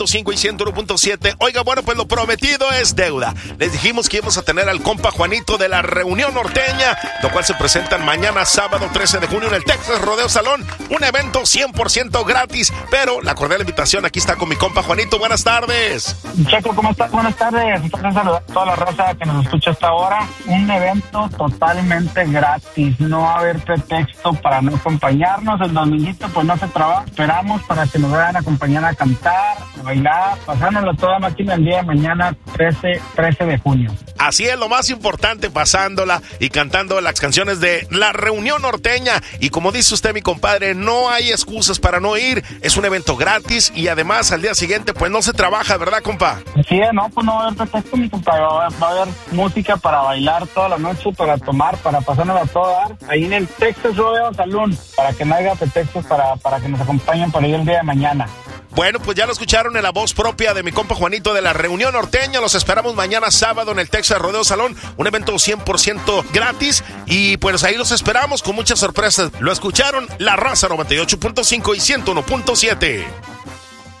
5 y 101.7. Oiga, bueno, pues lo prometido es deuda. Les dijimos que íbamos a tener al compa Juanito de la Reunión Norteña, lo cual se presentan mañana sábado 13 de junio en el Texas Rodeo Salón, un evento 100% gratis, pero la cordial invitación, aquí está con mi compa Juanito. Buenas tardes. Checo, ¿cómo estás? Buenas tardes. Entonces, saludar a toda la raza que nos escucha hasta ahora. Un evento totalmente gratis, no va a haber pretexto para no acompañarnos. El dominguito pues no se trabaja, esperamos para que nos vayan a acompañar a cantar, a bailar, pasárnoslo toda máquina el día de mañana 13 de junio. Así es, lo más importante, pasándola y cantando las canciones de la Reunión Norteña. Y como dice usted, mi compadre, no hay excusas para no ir. Es un evento gratis y además al día siguiente pues no se trabaja, ¿verdad, compa? Sí, no, pues no va a haber pretexto, mi compadre. Va a haber música para bailar toda la noche, para tomar, para pasárnosla a todo dar. Ahí en el Texas Rodeo Salón, para que no haya pretextos para que nos acompañen por ahí el día de mañana. Bueno, pues ya lo escucharon en la voz propia de mi compa Juanito de la Reunión Norteña. Los esperamos mañana sábado en el Texas Rodeo Salón, un evento 100% gratis. Y pues ahí los esperamos con muchas sorpresas. Lo escucharon, La Raza 98.5 y 101.7.